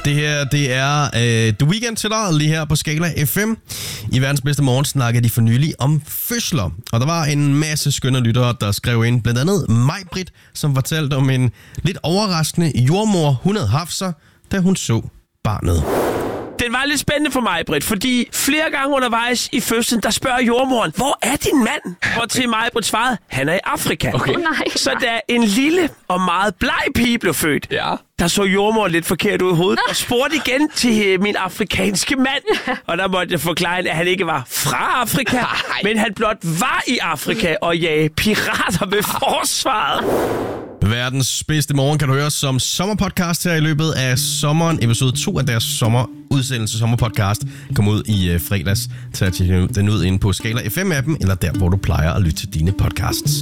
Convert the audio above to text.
Det her, det er The Weeknd til dig, lige her på Skala FM. I verdens bedste morgen snakker de for nylig om fødsler. Og der var en masse skønne lyttere, der skrev ind. Blandt andet Maj-Brit, som fortalte om en lidt overraskende jordmor, hun havde haft sig, da hun så barnet. Den var lidt spændende for mig, Britt, fordi flere gange undervejs i fødslen, der spørger jordmoren, hvor er din mand? Og til mig, Britt svarede, han er i Afrika. Okay. Så da en lille og meget bleg pige blev født, der så jordmoren lidt forkert ud i hovedet, og spurgte igen til min afrikanske mand. Og der måtte jeg forklare, at han ikke var fra Afrika, men han blot var i Afrika og jagede pirater ved forsvaret. Verdens bedste morgen kan du høre som sommerpodcast her i løbet af sommeren. Episode 2 af deres sommerudsendelse sommerpodcast kom ud i fredags. Tag den ud inde på Skala FM-appen, eller der, hvor du plejer at lytte til dine podcasts.